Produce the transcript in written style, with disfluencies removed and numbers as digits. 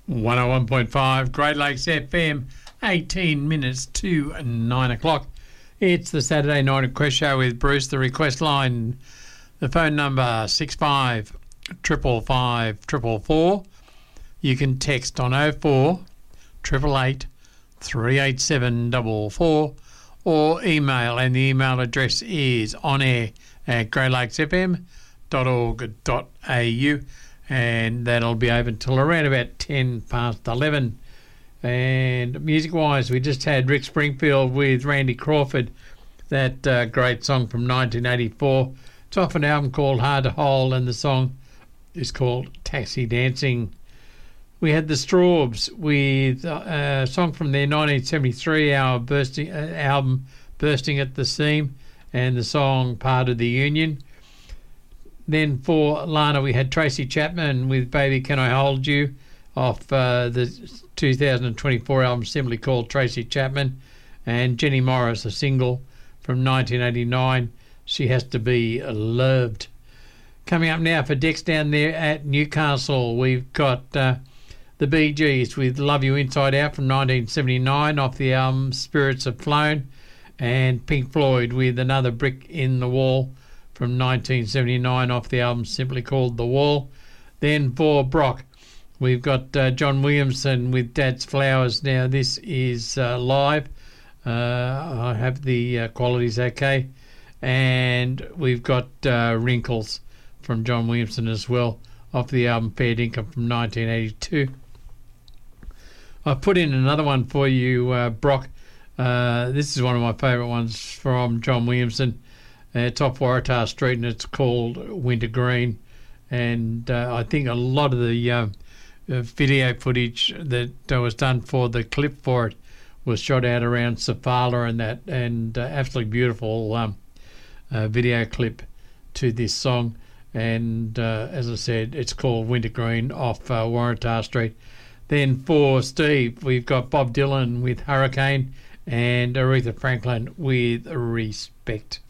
101.5 Great Lakes FM, 18 minutes to 9 o'clock. It's the Saturday Night Request Show with Bruce. The request line, the phone number 65 555 444. You can text on 04 888 387 444 or email, and the email address is onair@greatlakesfm.org.au, and that'll be open till around about 10 past 11. And music-wise, we just had Rick Springfield with Randy Crawford, that great song from 1984. It's off an album called Hard to Hold, and the song is called Taxi Dancing. We had the Strawbs with a song from their 1973 album Bursting at the Seam, and the song Part of the Union. Then for Lana, we had Tracy Chapman with Baby Can I Hold You, off the 2024 album simply called Tracy Chapman, and Jenny Morris, a single from 1989, She Has to Be Loved. Coming up now for Dex down there at Newcastle, we've got the Bee Gees with Love You Inside Out from 1979 off the album Spirits Have Flown, and Pink Floyd with Another Brick in the Wall from 1979 off the album simply called The Wall. Then for Brock, we've got John Williamson with Dad's Flowers. Now this is live. I have the quality's okay. And we've got Wrinkles from John Williamson as well off the album Fair Dinkum from 1982. I put in another one for you, Brock. This is one of my favourite ones from John Williamson. It's off Waratah Street, and it's called Winter Green. And I think a lot of the video footage that was done for the clip for it was shot out around Safala and that, and absolutely beautiful video clip to this song. And as I said, it's called Winter Green off Waratah Street. Then for Steve, we've got Bob Dylan with Hurricane and Aretha Franklin with Respect.